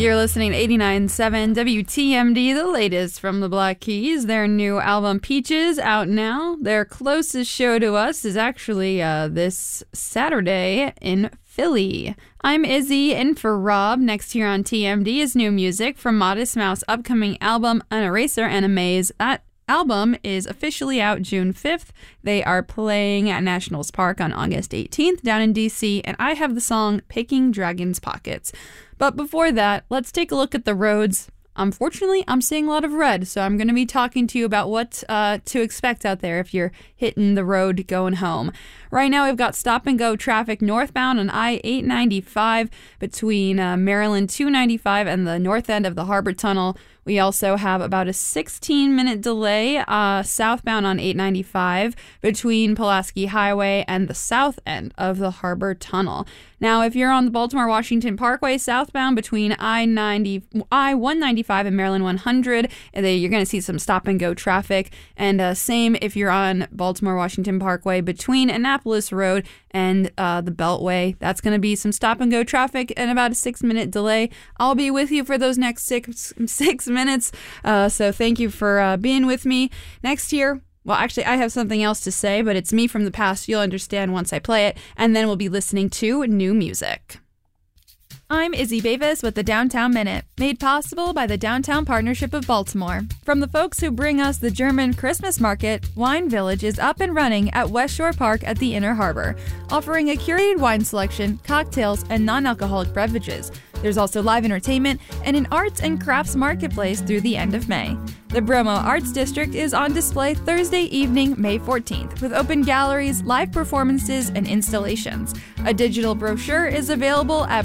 You're listening to 89.7 WTMD, the latest from the Black Keys. Their new album, Peaches, out now. Their closest show to us is actually this Saturday in Philly. I'm Izzy, in for Rob. Next here on TMD is new music from Modest Mouse's upcoming album, An Eraser and a Maze. That album is officially out June 5th. They are playing at Nationals Park on August 18th down in DC, and I have the song Picking Dragon's Pockets. But before that, let's take a look at the roads. Unfortunately, I'm seeing a lot of red, so I'm going to be talking to you about what to expect out there if you're hitting the road going home. Right now, we've got stop-and-go traffic northbound on I-895 between Maryland 295 and the north end of the Harbor Tunnel. We also have about a 16-minute delay southbound on 895 between Pulaski Highway and the south end of the Harbor Tunnel. Now, if you're on the Baltimore-Washington Parkway southbound between I-195 and Maryland 100, you're going to see some stop-and-go traffic. And same if you're on Baltimore-Washington Parkway between Annapolis Road and the Beltway. That's going to be some stop-and-go traffic and about a 6-minute delay. I'll be with you for those next six minutes. So thank you for being with me. Next year, well, actually, I have something else to say, but it's me from the past. You'll understand once I play it, and then we'll be listening to new music. I'm Izzy Bavis with the Downtown Minute, made possible by the Downtown Partnership of Baltimore. From the folks who bring us the German Christmas market, Wine Village is up and running at West Shore Park at the Inner Harbor, offering a curated wine selection, cocktails, and non-alcoholic beverages. There's also live entertainment and an arts and crafts marketplace through the end of May. The Bromo Arts District is on display Thursday evening, May 14th, with open galleries, live performances, and installations. A digital brochure is available at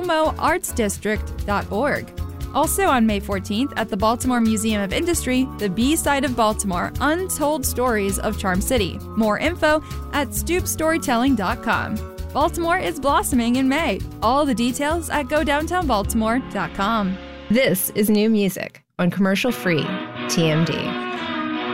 bromoartsdistrict.org. Also on May 14th, at the Baltimore Museum of Industry, the B-Side of Baltimore, Untold Stories of Charm City. More info at stoopstorytelling.com. Baltimore is blossoming in May. All the details at godowntownbaltimore.com. This is new music on commercial-free TMD.